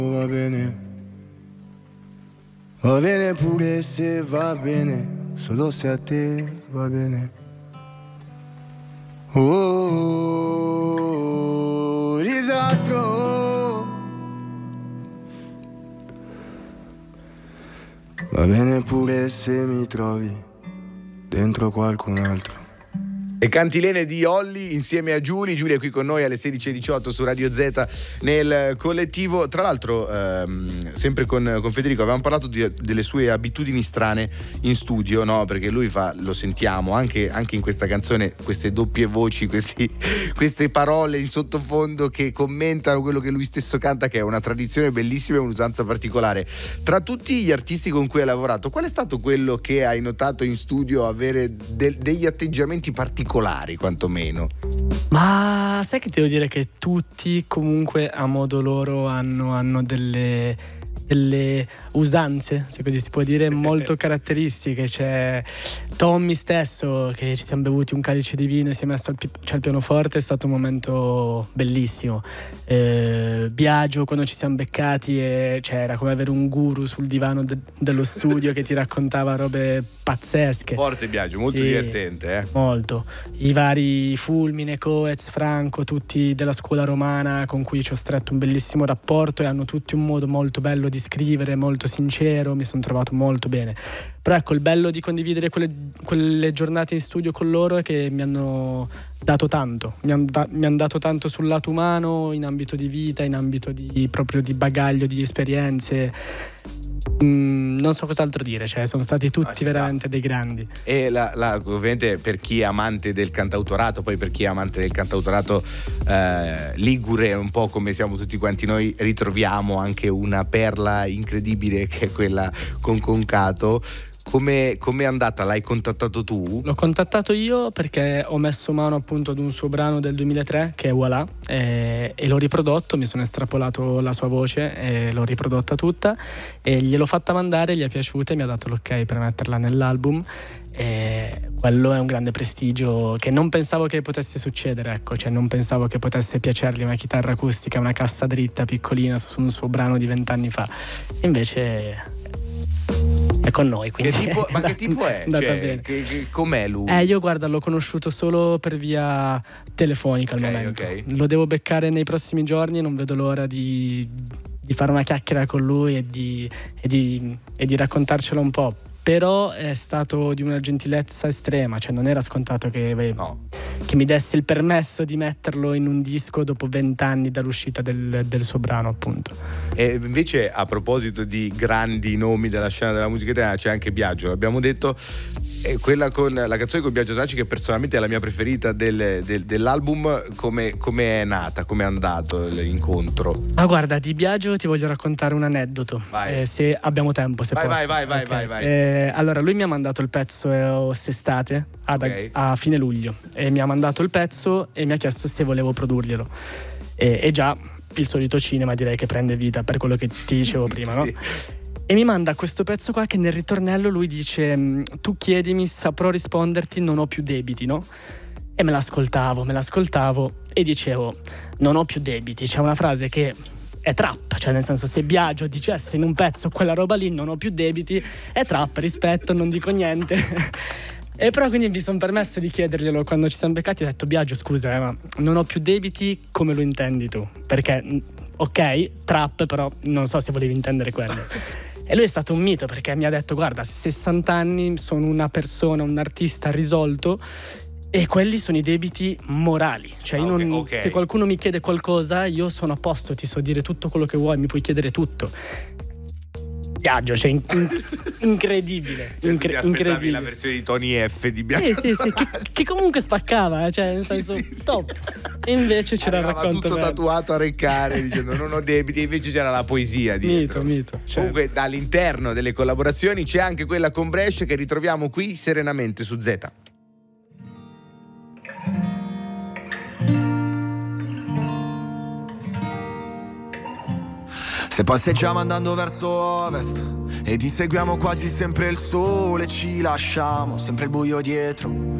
Va bene pure se va bene, solo se a te va bene. Oh, disastro. Va bene pure se mi trovi dentro qualcun altro. E Cantilene di Olli insieme a Giulia qui con noi alle 16:18 su Radio Z nel collettivo. Tra l'altro sempre con Federico avevamo parlato delle sue abitudini strane in studio, no? Perché lui lo sentiamo anche in questa canzone, queste doppie voci, queste parole in sottofondo che commentano quello che lui stesso canta, che è una tradizione bellissima e un'usanza particolare. Tra tutti gli artisti con cui hai lavorato, qual è stato quello che hai notato in studio avere degli atteggiamenti particolari, quantomeno? Ma sai che ti devo dire che tutti comunque a modo loro hanno delle usanze, se così si può dire, molto caratteristiche. C'è Tommy stesso, che ci siamo bevuti un calice di vino e si è messo al pianoforte, è stato un momento bellissimo. Biagio, quando ci siamo beccati, era come avere un guru sul divano dello studio che ti raccontava robe pazzesche. Forte Biagio, molto divertente, molto. I vari Fulmine, Coez, Franco, tutti della scuola romana con cui ci ho stretto un bellissimo rapporto, e hanno tutti un modo molto bello di scrivere, molto sincero, mi sono trovato molto bene. Però ecco, il bello di condividere quelle giornate in studio con loro è che mi hanno dato tanto, mi hanno dato tanto sul lato umano, in ambito di vita, in ambito proprio di bagaglio, di esperienze. Non so cos'altro dire, cioè sono stati tutti veramente dei grandi. E ovviamente per chi è amante del cantautorato, poi per chi è amante del cantautorato ligure, un po' come siamo tutti quanti noi, ritroviamo anche una perla incredibile che è quella con Concato. Come è andata? L'hai contattato tu? L'ho contattato io perché ho messo mano appunto ad un suo brano del 2003 che è Voilà, e l'ho riprodotto, mi sono estrapolato la sua voce e l'ho riprodotta tutta e gliel'ho fatta mandare, gli è piaciuta e mi ha dato l'ok per metterla nell'album. E quello è un grande prestigio che non pensavo che potesse succedere, ecco, cioè non pensavo che potesse piacergli una chitarra acustica, una cassa dritta piccolina su un suo brano di 20 anni fa. Invece è con noi, quindi che tipo è? Cioè, com'è lui? Io guarda, l'ho conosciuto solo per via telefonica al momento. Lo devo beccare nei prossimi giorni e non vedo l'ora di fare una chiacchiera con lui e di raccontarcelo un po'. Però è stato di una gentilezza estrema, cioè non era scontato che mi desse il permesso di metterlo in un disco dopo 20 anni dall'uscita del suo brano, appunto. E invece, a proposito di grandi nomi della scena della musica italiana, c'è anche Biagio, l'abbiamo detto. E quella con la canzone con Biagio Sacci, che personalmente è la mia preferita dell'album, come è nata, come è andato l'incontro? Ma guarda, di Biagio ti voglio raccontare un aneddoto, se abbiamo tempo, se posso. Vai. Allora, lui mi ha mandato il pezzo quest'estate a fine luglio, e mi ha mandato il pezzo e mi ha chiesto se volevo produrglielo, e già il solito cinema direi che prende vita, per quello che ti dicevo prima, no? Sì. E mi manda questo pezzo qua che nel ritornello lui dice: tu chiedimi, saprò risponderti, non ho più debiti, no? E me l'ascoltavo e dicevo: non ho più debiti. C'è una frase che è trap, cioè nel senso, se Biagio dicesse in un pezzo quella roba lì, non ho più debiti, è trap, rispetto, non dico niente. E però quindi mi sono permesso di chiederglielo quando ci siamo beccati. Ho detto: Biagio, scusa, ma non ho più debiti, come lo intendi tu? Perché ok, trap, però non so se volevi intendere quello. E lui è stato un mito, perché mi ha detto: guarda, a 60 anni sono una persona, un artista risolto, e quelli sono i debiti morali. Cioè se qualcuno mi chiede qualcosa, io sono a posto, ti so dire tutto quello che vuoi, mi puoi chiedere tutto. Biagio, cioè incredibile, incredibile. La versione di Tony F di Biagio. Sì, che comunque spaccava, cioè nel senso top. E invece c'era il racconto tutto tatuato a Reccare dicendo non ho debiti, e invece c'era la poesia dietro. Mito. Comunque dall'interno delle collaborazioni c'è anche quella con Brescia, che ritroviamo qui serenamente su Z. Se passeggiamo andando verso ovest ed inseguiamo quasi sempre il sole, ci lasciamo sempre il buio dietro.